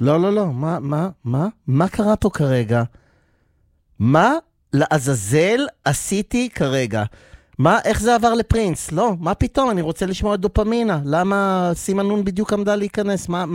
לא, מה קרה פה כרגע? מה לעזאזל עשיתי כרגע? איך זה עבר לפרינס? לא, מה פתאום? אני רוצה לשמוע את דופמינה. למה סימנון בדיוק עמדה להיכנס?